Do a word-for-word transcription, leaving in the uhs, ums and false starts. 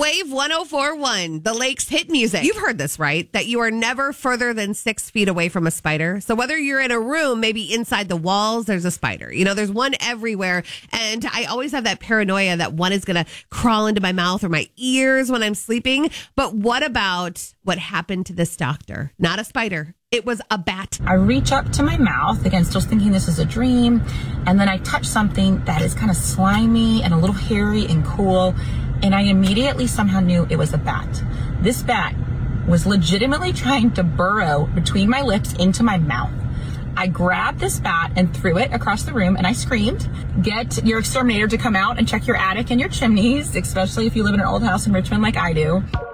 Wave one oh four point one, the Lake's hit music. You've heard this, right? That you are never further than six feet away from a spider. So whether you're in a room, maybe inside the walls, there's a spider. You know, there's one everywhere. And I always have that paranoia that one is going to crawl into my mouth or my ears when I'm sleeping. But what about what happened to this doctor? Not a spider. It was a bat. I reach up to my mouth, again, still thinking this is a dream. And then I touch something that is kind of slimy and a little hairy and cool. And I immediately somehow knew it was a bat. This bat was legitimately trying to burrow between my lips into my mouth. I grabbed this bat and threw it across the room and I screamed, get your exterminator to come out and check your attic and your chimneys, especially if you live in an old house in Richmond like I do.